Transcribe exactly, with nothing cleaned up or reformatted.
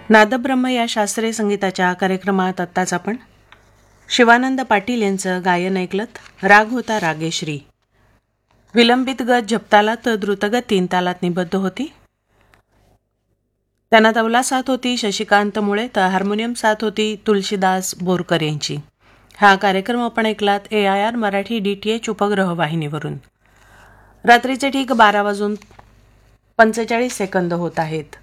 नादब्रह्म या शास्त्रीय संगीताच्या कार्यक्रमात आत्ताच आपण शिवानंद पाटील यांचं गायन ऐकलत. राग होता रागेश्री. विलंबित गत जपतालात तर द्रुतगत तीन तालात निबद्ध होती. त्यांना तबला साथ होती शशिकांत मुळे, तर हार्मोनियम साथ होती तुलसीदास बोरकर यांची. हा कार्यक्रम आपण ऐकलात ए I R Marathi D T H उपग्रह वाहिनीवरून. रात्रीचे ठीक बारा वाजून पंचेचाळीस सेकंद होत आहेत.